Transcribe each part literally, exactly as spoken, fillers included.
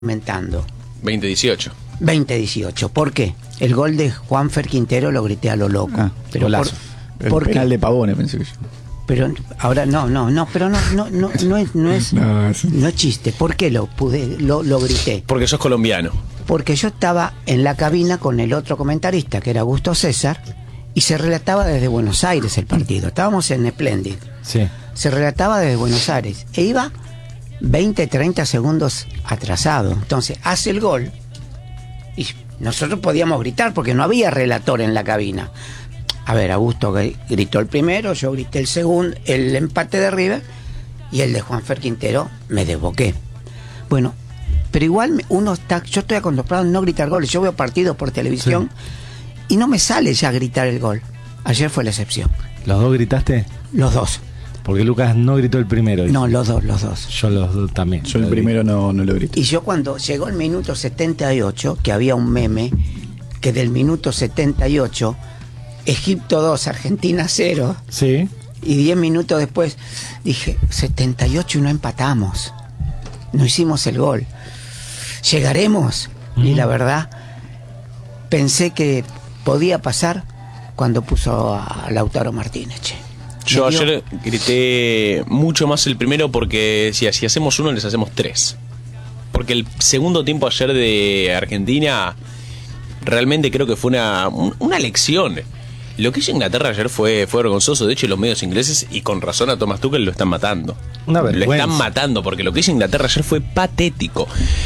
Aumentando. veinte dieciocho. veinte dieciocho. ¿Por qué? El gol de Juanfer Quintero lo grité a lo loco. Ah, pero golazo. por, El ¿por penal qué? de Pavone, pensé que yo. Pero ahora no, no, no, pero no, no, no, no es, no es, No, es- no es chiste. ¿Por qué lo pude, lo, lo grité? Porque sos colombiano. Porque yo estaba en la cabina con el otro comentarista, que era Augusto César, y se relataba desde Buenos Aires el partido. Estábamos en Splendid. Sí. Se relataba desde Buenos Aires. E iba veinte, treinta segundos atrasado. Entonces, hace el gol. Y nosotros podíamos gritar porque no había relator en la cabina. A ver, Augusto gritó el primero, yo grité el segundo, el empate de River, y el de Juanfer Quintero me desboqué. Bueno, pero igual uno está, yo estoy acostumbrado a no gritar goles. Yo veo partidos por televisión y no me sale ya gritar el gol. Ayer fue la excepción. ¿Los dos gritaste? Los dos. Porque Lucas no gritó el primero. No, los dos, los dos. Yo los dos también. Yo el Lo primero no, no lo grité. Y yo cuando llegó el minuto setenta y ocho, que había un meme, que del minuto setenta y ocho, Egipto dos, Argentina cero, Sí. y diez minutos después dije, setenta y ocho y no empatamos. No hicimos el gol. ¿Llegaremos? Y la verdad, pensé que podía pasar cuando puso a Lautaro Martínez, che. Yo Me dio- ayer grité mucho más el primero porque decía, si hacemos uno, les hacemos tres. Porque el segundo tiempo ayer de Argentina realmente creo que fue una, un- una lección. Lo que hizo Inglaterra ayer fue, fue vergonzoso. De hecho, los medios ingleses, y con razón a Thomas Tuchel, lo están matando. Una Lo vergüenza. están matando porque lo que hizo Inglaterra ayer fue patético.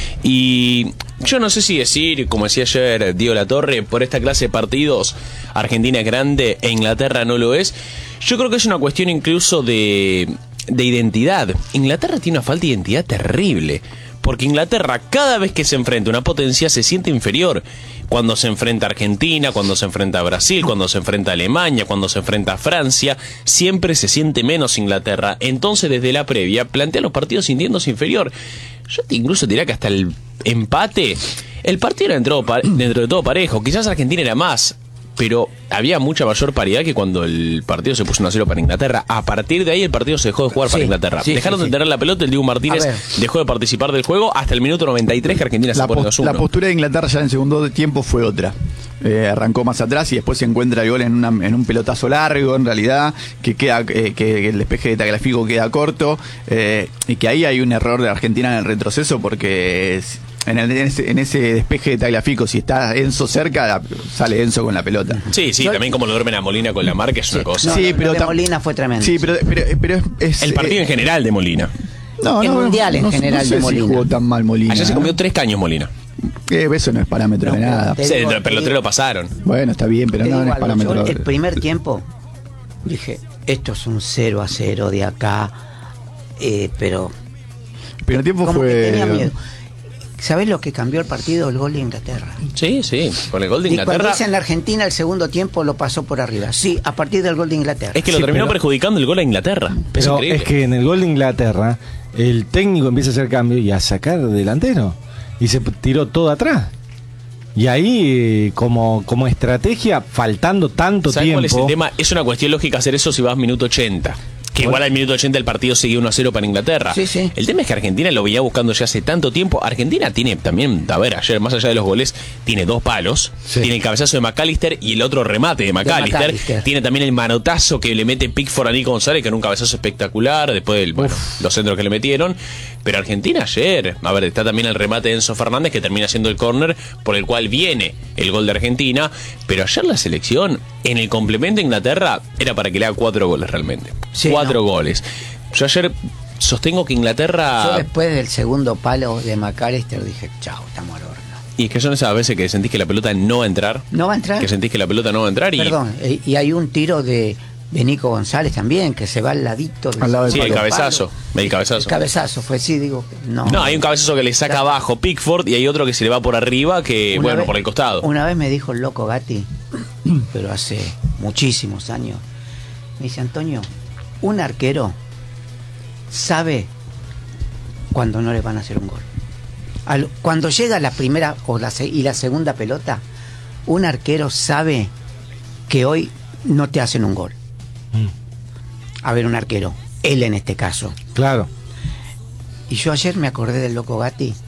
Y yo no sé si decir, como decía ayer Diego Latorre, por esta clase de partidos, Argentina es grande e Inglaterra no lo es. Yo creo que es una cuestión incluso de, de identidad. Inglaterra tiene una falta de identidad terrible. Porque Inglaterra, cada vez que se enfrenta a una potencia, se siente inferior. Cuando se enfrenta a Argentina, cuando se enfrenta a Brasil, cuando se enfrenta a Alemania, cuando se enfrenta a Francia, siempre se siente menos Inglaterra. Entonces, desde la previa, plantea los partidos sintiéndose inferior. Yo te incluso diría que hasta el empate, el partido era dentro, dentro de todo parejo. Quizás Argentina era más, pero había mucha mayor paridad que cuando el partido se puso uno a cero para Inglaterra. A partir de ahí el partido se dejó de jugar Sí, para Inglaterra. sí, Dejaron sí, de sí. tener la pelota, el Dibu Martínez A ver. dejó de participar del juego hasta el minuto noventa y tres que Argentina se La, pone pos- dos uno. la postura de Inglaterra ya en el segundo tiempo fue otra. Eh, arrancó más atrás y después se encuentra el gol en, una- en un pelotazo largo, en realidad, que queda eh, que el despeje de Tagliafico queda corto, eh, y que ahí hay un error de Argentina en el retroceso, porque es- en, el- en ese, en ese despeje de Tagliafico, si está Enzo cerca, la- sale Enzo con la pelota. Sí, sí, Yo- también como lo duermen a Molina con la marca es una cosa. No, Sí, lo pero de tam- Molina fue tremendo. Sí, pero, pero, pero es, es- El partido eh, en general de Molina. no, el no, mundial en no- general no sé de si Molina. jugó tan mal Molina. Ayer se ¿eh? comió tres caños Molina. Eh, eso no es parámetro No, de nada. te Sí, digo- pero los tres lo pasaron. Bueno, está bien, pero Te no, digo no es algo, parámetro. yo el primer tiempo dije, esto es un cero a cero de acá, eh, pero El primer tiempo como fue. que tenía miedo. ¿Sabés lo que cambió el partido? El gol de Inglaterra. Sí, sí, con el gol de Y cuando Inglaterra. dicen la Argentina, el segundo tiempo lo pasó por arriba. Sí, a partir del gol de Inglaterra. Es que lo Sí, terminó pero- perjudicando el gol a Inglaterra. Es Pero increíble. es que en el gol de Inglaterra, el técnico empieza a hacer cambio y a sacar delantero. Y se tiró todo atrás. Y ahí, eh, como, como estrategia, faltando tanto ¿Sabes tiempo. cuál es el tema? Es una cuestión lógica hacer eso si vas minuto ochenta. Que igual al minuto ochenta el partido sigue uno a cero para Inglaterra. Sí, sí. El tema es que Argentina lo veía buscando ya hace tanto tiempo. Argentina tiene también, a ver, ayer, más allá de los goles, tiene dos palos. Sí. Tiene el cabezazo de McAllister y el otro remate de McAllister. McAllister. Tiene también el manotazo que le mete Pickford a Nico González, que era un cabezazo espectacular. Después del, bueno, los centros que le metieron. Pero Argentina ayer, a ver, está también el remate de Enzo Fernández, que termina siendo el córner por el cual viene el gol de Argentina. Pero ayer la selección, en el complemento de Inglaterra, era para que le haga cuatro goles realmente. Sí, cuatro no. goles. Yo ayer sostengo que Yo Inglaterra... después del segundo palo de McAllister dije, chao, estamos al horno. Y es que son esas veces que sentís que la pelota no va a entrar. ¿No va a entrar? Que sentís que la pelota no va a entrar y... Perdón, eh, y hay un tiro de, de Nico González también, que se va al ladito. de- Al lado del Sí, el palo. cabezazo. El El cabezazo. cabezazo fue, sí, digo, no. No, hay un cabezazo que le saca abajo Pickford y hay otro que se le va por arriba que, Una bueno, vez- por el costado. Una vez me dijo el loco Gatti, pero hace muchísimos años, me dice, Antonio, un arquero sabe cuando no le van a hacer un gol. Al- cuando llega la primera o la, se- y la segunda pelota, un arquero sabe que hoy no te hacen un gol. Mm, A ver, un arquero, él en este caso. claro. Y yo ayer me acordé del loco Gatti